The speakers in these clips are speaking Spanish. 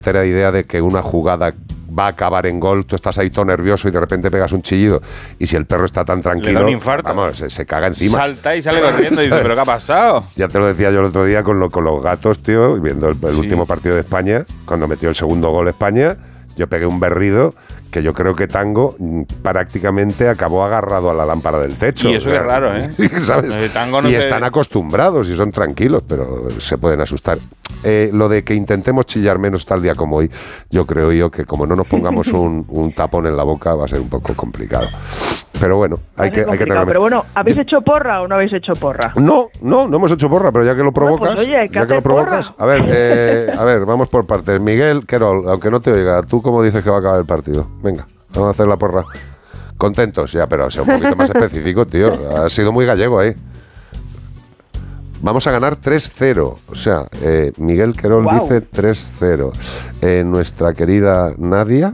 tercera idea de que una jugada va a acabar en gol, tú estás ahí todo nervioso y de repente pegas un chillido, y si el perro está tan tranquilo, le da un infarto. Vamos, se caga encima. Salta y sale corriendo y dice, ¿pero qué ha pasado? Ya te lo decía yo el otro día con los gatos, tío, viendo el último partido de España, cuando metió el segundo gol España, yo pegué un berrido que yo creo que Tango prácticamente acabó agarrado a la lámpara del techo. Y eso es raro, ¿eh? ¿Sabes? Tango no y están acostumbrados y son tranquilos, pero se pueden asustar. Lo de que intentemos chillar menos tal día como hoy, yo creo que como no nos pongamos un tapón en la boca va a ser un poco complicado. Pero bueno, hay que tener... Pero bueno, ¿habéis hecho porra o no habéis hecho porra? No hemos hecho porra, pero ya que lo provocas... Pues oye, ya que lo provocas... A ver, vamos por partes. Miguel Querol, aunque no te oiga, ¿tú cómo dices que va a acabar el partido? Venga, vamos a hacer la porra. Contentos, ya, pero sea un poquito más específico, tío. Has sido muy gallego ahí. Vamos a ganar 3-0. O sea, Miguel Querol dice 3-0. Nuestra querida Nadia...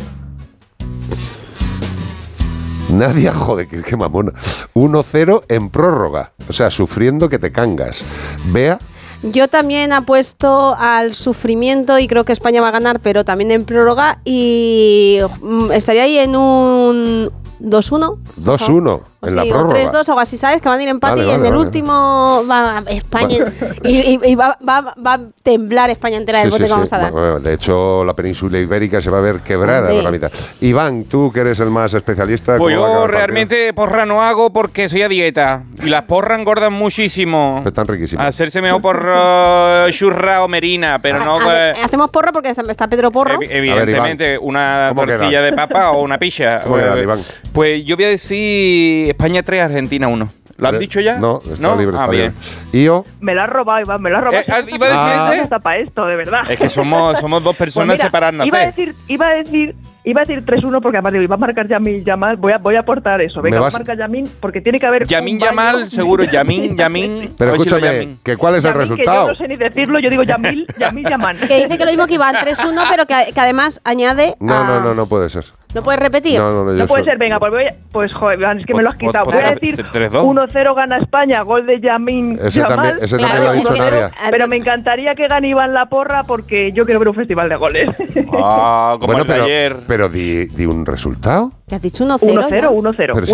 Nadia, joder, qué mamona. 1-0 en prórroga. O sea, sufriendo que te cangas. Bea. Yo también apuesto al sufrimiento y creo que España va a ganar, pero también en prórroga. Y estaría ahí en un 2-1. 2-1 en la prórroga. 3-2 o algo así, ¿sabes? Que van a ir empate y en el último va España y va a temblar España entera del bote que vamos a dar. Bueno, de hecho, la península ibérica se va a ver quebrada por la mitad. Iván, tú que eres el más especialista. Pues yo realmente porra no hago porque soy a dieta y las porras engordan muchísimo. Están riquísimas. Hacerse mejor por churra o merina, pero no... Hacemos porra porque está Pedro Porro. Evidentemente, ver, una tortilla de papa o una pilla. ¿Cómo queda, Iván? Pues yo voy a decir España 3, Argentina 1. ¿Lo han dicho ya? No, está libre, está bien. ¿Y yo? Me lo has robado, Iván, me lo has robado. ¿Iba a decir ese? Está para esto, de verdad. Es que somos dos personas pues mira, separadas. Iba a decir 3-1 porque además iba a marcar Yamin Yamal. Voy a aportar eso. Venga, marca Yamin porque tiene que haber Yamin Yamal, seguro. Yamin. Pero escúchame, ¿cuál es el resultado? Que yo no sé ni decirlo, yo digo Yamin Yamal. Que dice que lo mismo que Iván, 3-1, pero que además añade... No puede ser. ¿No puedes repetir? No puede ser, venga, pues joder, Iván, es que me lo has quitado. Voy a decir 1-0 gana España, gol de Yamin Yamal. Ese también lo ha dicho Nadia. Pero me encantaría que gane Iván la porra porque yo quiero ver un festival de goles. Como el de ayer. Pero di un resultado. ¿Te has dicho 1-0? 1-0. Pero si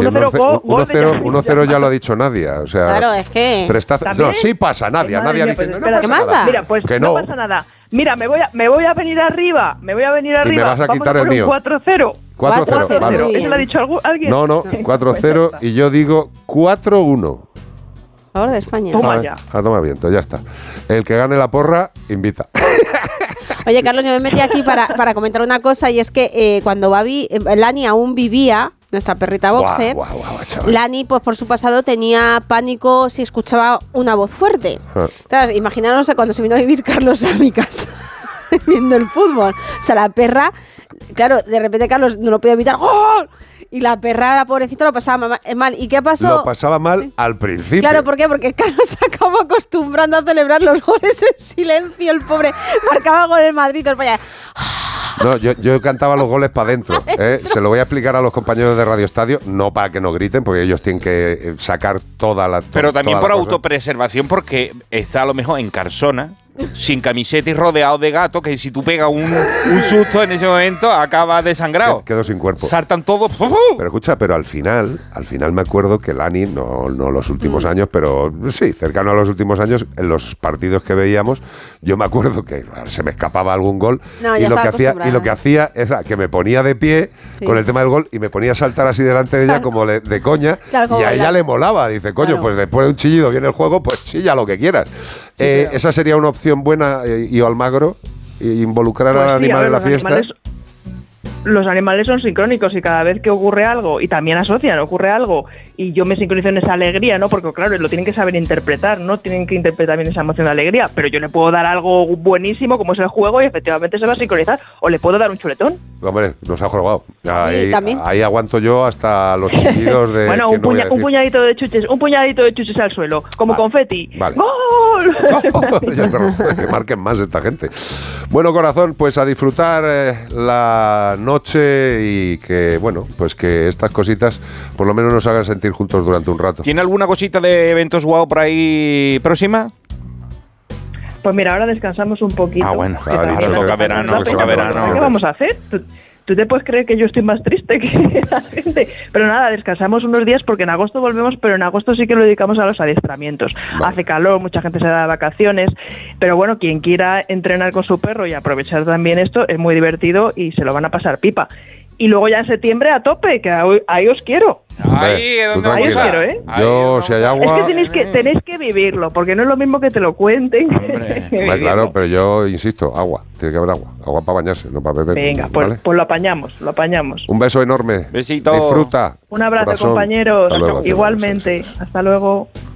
1-0 ya lo ha dicho Nadia. O sea, claro, es que... No, sí pasa, Nadia. Nadia diciendo, no pasa nada. Mira, pues no pasa nada. Mira, me voy a venir arriba. Y me vas a quitar el mío. 4-0. 4-0, vale. ¿Eso lo ha dicho alguien? No, 4-0 y yo digo 4-1. A favor de España. Toma ya. A tomar viento, ya está. El que gane la porra, invita. Oye, Carlos, yo me metí aquí para comentar una cosa, y es que cuando Lani aún vivía, nuestra perrita boxer, Lani, pues por su pasado tenía pánico si escuchaba una voz fuerte. Claro, imaginaros cuando se vino a vivir Carlos a mi casa viendo el fútbol. O sea, la perra, claro, de repente Carlos no lo podía evitar. ¡Gol! Y la perra, la pobrecita, lo pasaba mal. ¿Y qué pasó? Lo pasaba mal al principio. Claro, ¿por qué? Porque Carlos se acabó acostumbrando a celebrar los goles en silencio. El pobre marcaba gol en Madrid. No, yo cantaba los goles para adentro. Se lo voy a explicar a los compañeros de Radio Estadio, no para que no griten, porque ellos tienen que sacar toda la... Pero también por cosa. Autopreservación, porque está a lo mejor en Carsona, sin camiseta y rodeado de gatos, que si tú pegas un susto en ese momento, acaba desangrado. Quedo sin cuerpo. Saltan todos. Pero escucha, pero al final me acuerdo que Lani, no los últimos años, pero sí, cercano a los últimos años, en los partidos que veíamos, yo me acuerdo que se me escapaba algún gol y lo que hacía era que me ponía de pie con el tema del gol y me ponía a saltar así delante de ella como de coña, y a ella le molaba. Dice, coño, pues después de un chillido viene el juego, pues chilla lo que quieras. Esa sería una opción buena, y Almagro, involucrar al animal en la fiesta. Los animales son sincrónicos y cada vez que ocurre algo, y también ocurre algo, y yo me sincronizo en esa alegría, ¿no? Porque claro, lo tienen que saber interpretar, ¿no? Tienen que interpretar bien esa emoción de alegría, pero yo le puedo dar algo buenísimo como es el juego y efectivamente se va a sincronizar, o le puedo dar un chuletón. Hombre, nos ha jugado. Ahí aguanto yo hasta los chillidos de... Bueno, un puñadito de chuches al suelo, como confeti. Vale. ¡Gol! Que marquen más esta gente. Bueno, corazón, pues a disfrutar la noche y que, bueno, pues que estas cositas por lo menos nos hagan sentir juntos durante un rato. ¿Tiene alguna cosita de eventos guau por ahí próxima? Pues mira, ahora descansamos un poquito. Ah, bueno, Claro, ahora dicho toca que- verano, toca verano. ¿Qué vamos a hacer? ¿Tú te puedes creer que yo estoy más triste que la gente? Pero nada, descansamos unos días porque en agosto volvemos, pero en agosto sí que lo dedicamos a los adiestramientos. Vale. Hace calor, mucha gente se da de vacaciones, pero bueno, quien quiera entrenar con su perro y aprovechar también esto es muy divertido y se lo van a pasar pipa. Y luego ya en septiembre a tope, que ahí os quiero. Ahí es Tú donde Ahí os tranquila. quiero, ¿eh? Yo, si hay agua... Es que tenéis que vivirlo, porque no es lo mismo que te lo cuenten. Hombre. que Hombre, vivirlo. claro, pero yo insisto, agua. Tiene que haber agua. Agua para bañarse, no para beber. Venga, ¿vale? pues lo apañamos, lo apañamos. Un beso enorme. Besito. Disfruta. Un abrazo, corazón. compañeros. Hasta luego, Igualmente. sí, sí. Hasta luego.